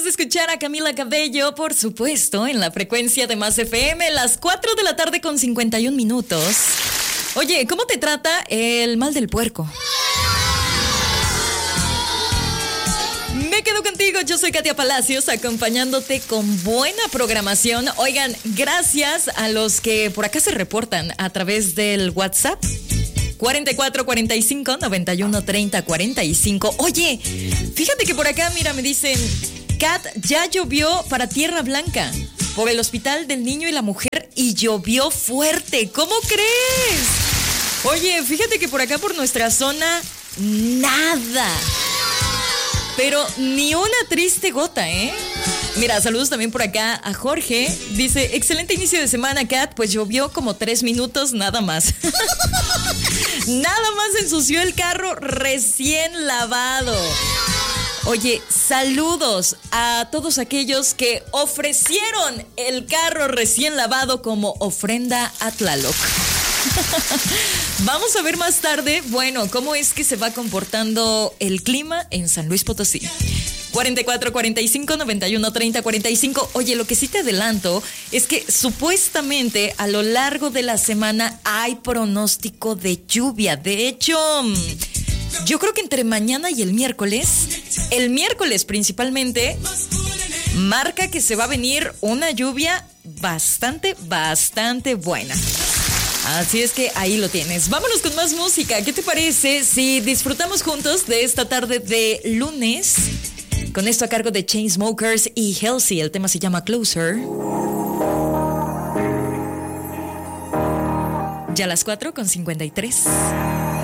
de escuchar a Camila Cabello, por supuesto, en la frecuencia de Más FM, las 4 de la tarde con 51 minutos. Oye, ¿cómo te trata el mal del puerco? Me quedo contigo, yo soy Katia Palacios, acompañándote con buena programación. Oigan, gracias a los que por acá se reportan a través del WhatsApp 44 45 91 30 45. Oye, fíjate que por acá, mira, me dicen, Kat, ya llovió para Tierra Blanca por el Hospital del Niño y la Mujer y llovió fuerte. ¿Cómo crees? Oye, fíjate que por acá, por nuestra zona, nada. Pero ni una triste gota, ¿eh? Mira, saludos también por acá a Jorge. Dice, excelente inicio de semana, Kat. Pues llovió como 3 minutos, nada más. Nada más ensució el carro recién lavado. Oye, saludos a todos aquellos que ofrecieron el carro recién lavado como ofrenda a Tlaloc. Vamos a ver más tarde, bueno, cómo es que se va comportando el clima en San Luis Potosí. 44 45 91 30 45. Oye, lo que sí te adelanto es que supuestamente a lo largo de la semana hay pronóstico de lluvia. De hecho, yo creo que entre mañana y el miércoles principalmente, marca que se va a venir una lluvia bastante buena. Así es que ahí lo tienes. Vámonos con más música. ¿Qué te parece si disfrutamos juntos de esta tarde de lunes? Con esto a cargo de Chainsmokers y Halsey. El tema se llama Closer. Ya a las 4 con 53.